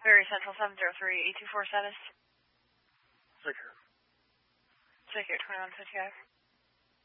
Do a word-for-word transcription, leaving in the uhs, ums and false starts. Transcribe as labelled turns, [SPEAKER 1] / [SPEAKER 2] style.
[SPEAKER 1] Berry Central seven zero three, eight two four status.
[SPEAKER 2] Secure.
[SPEAKER 1] Secure twenty-one fifty-five.